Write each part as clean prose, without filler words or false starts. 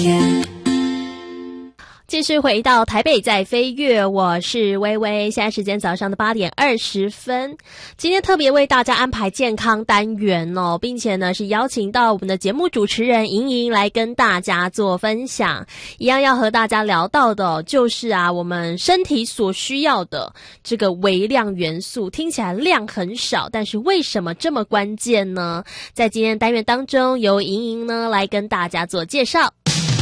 继续回到台北在飞跃，我是微微，现在时间早上的8点20分。今天特别为大家安排健康单元哦，并且呢是邀请到我们的节目主持人莹莹来跟大家做分享。一样要和大家聊到的就是我们身体所需要的这个微量元素，听起来量很少，但是为什么这么关键呢？在今天单元当中，由莹莹呢来跟大家做介绍。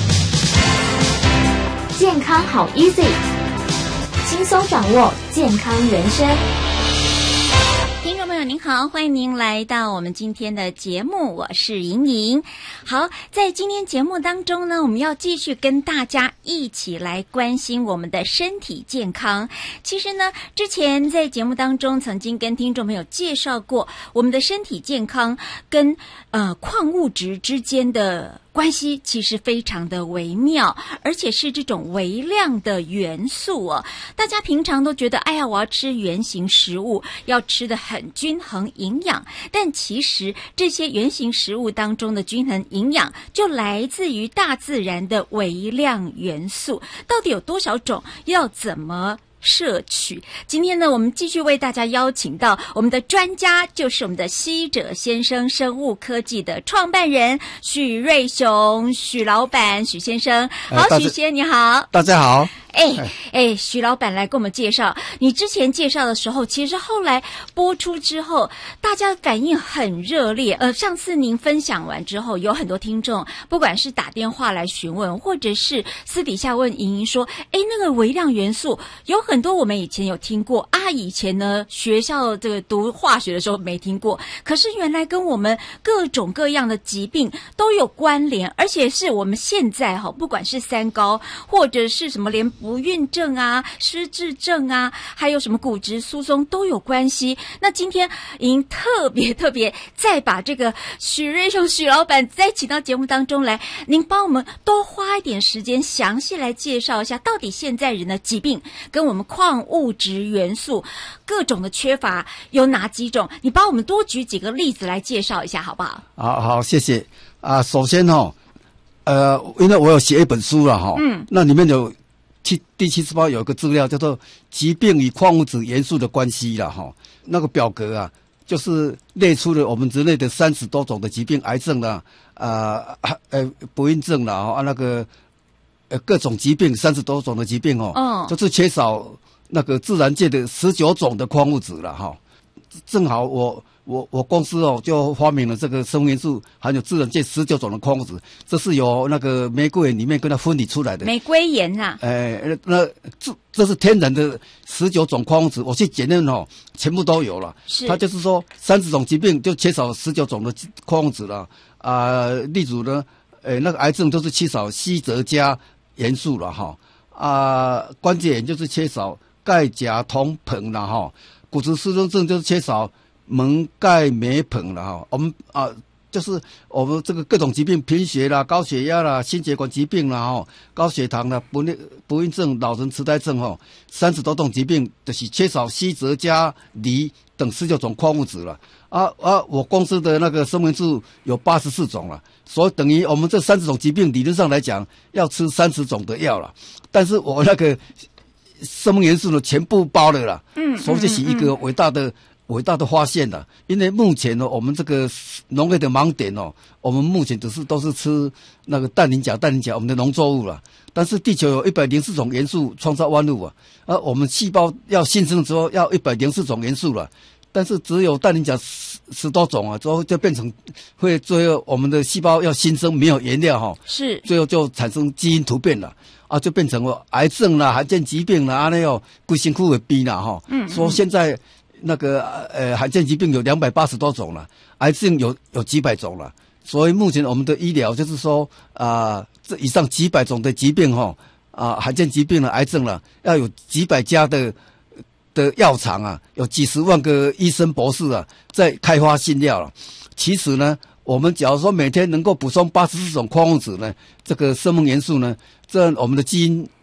健康好 easy， 轻松掌握健康人生。 听众朋友您好，欢迎您来到我们今天的节目，我是莹莹。好，在今天节目当中呢，我们要继续跟大家一起来关心我们的身体健康。其实呢，之前在节目当中曾经跟听众朋友介绍过，我们的身体健康跟矿物质之间的关系其实非常的微妙，而且是这种微量的元素哦。大家平常都觉得，哎呀，我要吃原型食物，要吃得很均衡营养，但其实这些原型食物当中的均衡营养就来自于大自然的微量元素，到底有多少种，要怎么摄取？今天呢，我们继续为大家邀请到我们的专家，就是我们的希者先生生物科技的创办人许瑞雄，许老板，许先生。好，许先你好。 大家好。 许老板来给我们介绍，你之前介绍的时候，其实后来播出之后，大家反应很热烈。上次您分享完之后，有很多听众，不管是打电话来询问，或者是私底下问莹莹说，那个微量元素有很多我们以前有听过啊，以前呢学校这个读化学的时候没听过，可是原来跟我们各种各样的疾病都有关联，而且是我们现在不管是三高，或者是什么连不孕症啊、失智症啊，还有什么骨质疏松都有关系。那今天已经特别再把这个许瑞雄许老板再请到节目当中来，您帮我们多花一点时间详细来介绍一下，到底现在人的疾病跟我们矿物质元素各种的缺乏有哪几种？你帮我们多举几个例子来介绍一下好不好？ 好，谢谢首先因为我有写一本书了那里面有第78有一个资料叫做疾病与矿物质元素的关系了那个表格就是列出了我们人类的30多种的疾病，癌症啦不孕症啦那个各种疾病30多种的疾病就是缺少那个自然界的19种的矿物质了正好我公司就发明了这个生物元素含有自然界19种的矿物质，这是由那个玫瑰园里面跟它分离出来的。玫瑰盐这是天然的19种矿物质，我去检验全部都有了。它就是说30种疾病就缺少19种的矿物质了例如呢那个癌症就是缺少硒锗钾元素了关节炎就是缺少钙钾铜硼了骨质疏松症就是缺少锰钙镁硼了我们就是我们这个各种疾病，贫血啦、高血压啦、心血管疾病啦高血糖啦、不孕症、老人痴呆症30多种疾病就是缺少硒锗钾锂等19种矿物质了我公司的那个生物元素有84种了，所以等于我们这30种疾病理论上来讲要吃30种的药了，但是我那个生物元素呢全部包了啦所以这是一个伟大的发现了。因为目前呢我们这个农业的盲点我们目前都是吃那个氮磷钾我们的农作物了，但是地球有104种元素创造万物我们细胞要新生之后要104种元素了，但是只有氮磷钾10多种之后就变成会最后我们的细胞要新生没有原料是最后就产生基因突变了就变成了癌症啦、罕见疾病啦那有规身躯的病啦说现在那个罕见疾病有280多种了，癌症有几百种了，所以目前我们的医疗就是说这以上几百种的疾病罕见疾病了、癌症了，要有几百家的药厂有几十万个医生博士在开发新药了。其实呢，我们假如说每天能够补充84种矿物质呢，这个生物元素呢，这样我们的基因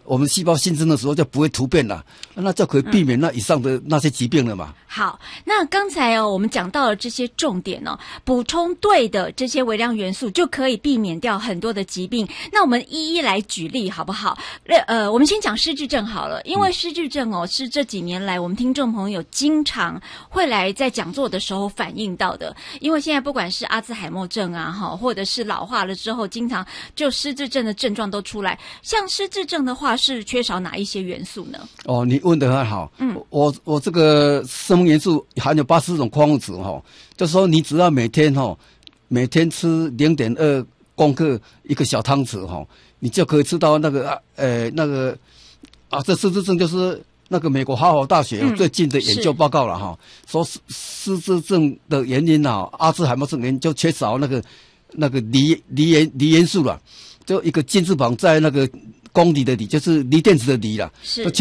我们细胞新生的时候就不会突变了，那就可以避免那以上的那些疾病了嘛。 好，那刚才我们讲到了这些重点补充对的这些微量元素就可以避免掉很多的疾病。那我们一一来举例好不好？我们先讲失智症好了，因为失智症是这几年来我们听众朋友经常会来在讲座的时候反映到的。因为现在不管是阿兹海默症啊，或者是老化了之后，经常就失智症的症状都出来。像失智症的话，是缺少哪一些元素呢？你问得很好。我这个生物元素含有84种矿物质就是说你只要每天吃0.2公克一个小汤匙你就可以吃到那个这失智症就是那个美国哈佛大学最近的研究报告了说失智症的原因阿兹海默症原因就缺少那个锂元素了，就一个金字旁在那个公锂的锂，就是锂电池的锂了，